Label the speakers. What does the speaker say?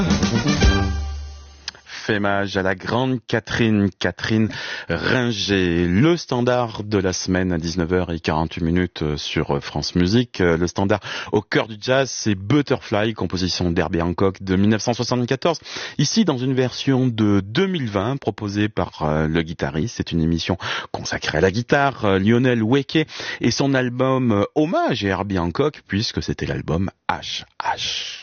Speaker 1: Hommage à la grande Catherine Ringer. Le standard de la semaine à 19h48 sur France Musique. Le standard au cœur du jazz, c'est Butterfly, composition d'Herbie Hancock de 1974. Ici, dans une version de 2020 proposée par le guitariste. C'est une émission consacrée à la guitare, Lionel Weke, et son album hommage à Herbie Hancock, puisque c'était l'album H.H.